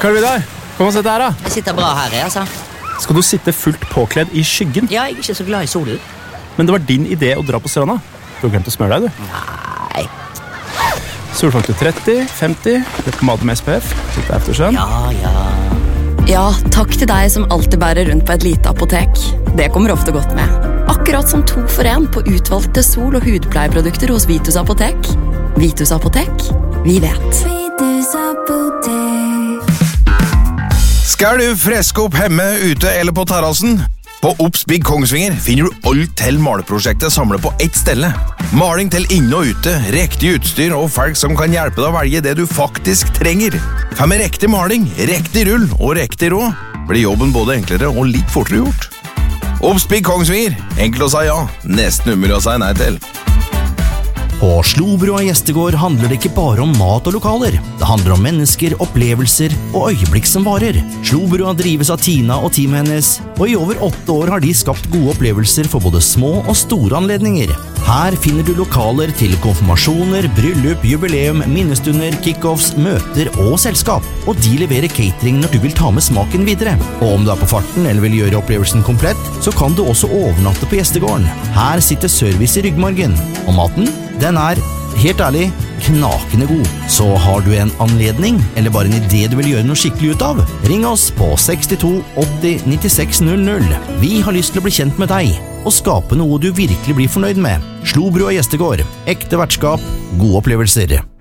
Karl Vidar, kom og sett her da. Jeg sitter bra her, altså. Skal du sitte fullt påkledd i skyggen? Ja, jeg er ikke så glad i solen. Men det var din idé å dra på stranda. Du har glemt å smøre deg, du. Nei. Solfaktor 30, 50, pomade med SPF, litt aftersun. Ja, takk til deg som alltid bærer rundt på et lite apotek. Det kommer ofte godt med. Akkurat som 2 for 1 på utvalgte sol- og hudpleieprodukter hos Vitus Apotek. Vitus Apotek, vi vet. Vitus Apotek. Skal du freske opp hjemme, ute eller på terrassen? På Obs Big Kongsvinger finner du alt til maleprosjektet samlet på ett stelle. Maling til inne og ute, riktig utstyr og folk som kan hjelpe deg å velge det du faktisk trenger. For med riktig maling, riktig rull og riktig råd blir jobben både enklere og litt fortere gjort. Obs Big Kongsvinger, enkelt å si ja, nesten umulig å si nei til. På Slobrua Gjestegård handler det ikke bare om mat og lokaler. Det handler om mennesker, opplevelser og øyeblikk som varer. Slobrua drives av Tina og teamet hennes, og i over 8 år har de skapt gode opplevelser for både små og store anledninger. Her finner du lokaler til konfirmasjoner, bryllup, jubileum, minnestunder, kickoffs, møter og selskap. Og de leverer catering når du vil ta med smaken videre. Og om du er på farten eller vil gjøre opplevelsen komplett, så kan du også overnatte på gjestegården. Her sitter service i ryggmargen. Og maten? Den er, helt ærlig, knakende god. Så har du en anledning, eller bare en idé du vil gjøre noe skikkelig ut av, ring oss på 62 80 96 00. Vi har lyst til å bli kjent med deg, og skape noe du virkelig blir fornøyd med. Slobrua Gjestegård. Ekte vertskap, gode opplevelser.